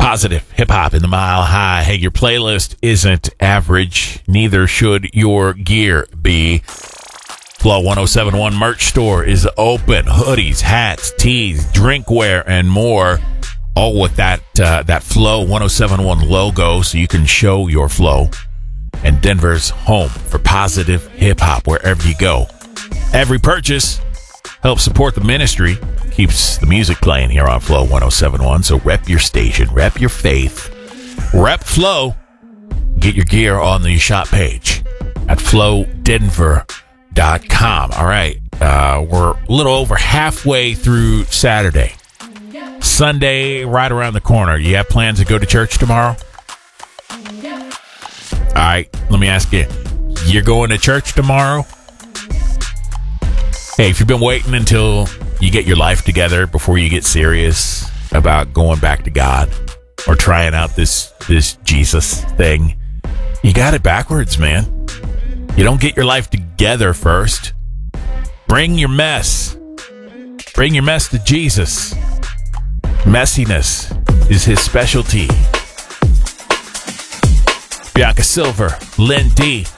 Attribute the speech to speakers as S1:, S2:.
S1: Positive hip hop in the Mile High. Hey, your playlist isn't average. Neither should your gear be. Flow 1071 merch store is open. Hoodies, hats, tees, drinkware, and more. All with that Flow 1071 logo so you can show your flow. And Denver's home for positive hip hop wherever you go. Every purchase helps support the ministry. Keeps the music playing here on Flow 1071. So rep your station, rep your faith, rep Flow. Get your gear on the shop page at flowdenver.com. All right. We're a little over halfway through Saturday. Sunday, right around the corner. You have plans to go to church tomorrow? All right. Let me ask you. You're going to church tomorrow? Hey, if you've been waiting until you get your life together before you get serious about going back to God or trying out this Jesus thing, you got it backwards, man. You don't get your life together first. Bring your mess. Bring your mess to Jesus. Messiness is his specialty. Bianca Silver, Lynn D,